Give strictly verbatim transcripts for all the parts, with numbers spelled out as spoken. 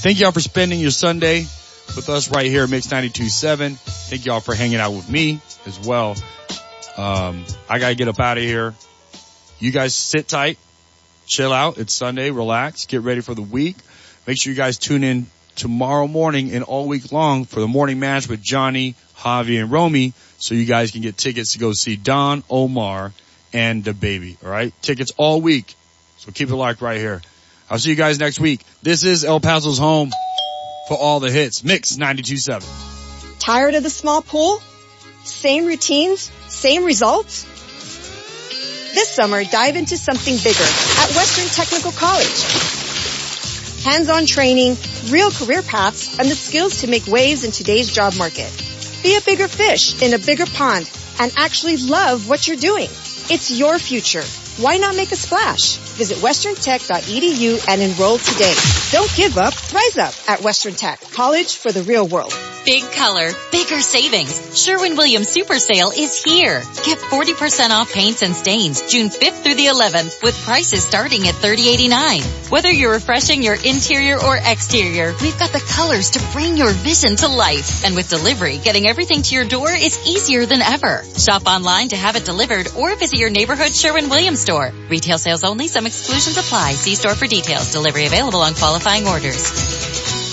thank y'all for spending your Sunday with us right here at Mix ninety-two point seven. Thank y'all for hanging out with me as well. Um, I gotta get up out of here. You guys sit tight, chill out. It's Sunday, relax, get ready for the week. Make sure you guys tune in tomorrow morning and all week long for the morning match with Johnny, Javi, and Romy, so you guys can get tickets to go see Don, Omar, and the baby. All right, tickets all week. So keep it locked right here. I'll see you guys next week. This is El Paso's home for all the hits. Mix ninety-two point seven. Tired of the small pool? Same routines? Same results? This summer, dive into something bigger at Western Technical College. Hands-on training, real career paths, and the skills to make waves in today's job market. Be a bigger fish in a bigger pond and actually love what you're doing. It's your future. Why not make a splash? Visit western tech dot e d u and enroll today. Don't give up, rise up at Western Tech, college for the real world. Big color, bigger savings. Sherwin-Williams Super Sale is here. Get forty percent off paints and stains June fifth through the eleventh with prices starting at thirty eighty-nine. Whether you're refreshing your interior or exterior, we've got the colors to bring your vision to life. And with delivery, getting everything to your door is easier than ever. Shop online to have it delivered or visit your neighborhood Sherwin-Williams store. Retail sales only. Some exclusions apply. See store for details. Delivery available on qualifying orders.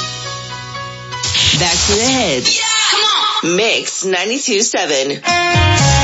Back to the hits. Yeah! Come on! Mix ninety-two point seven.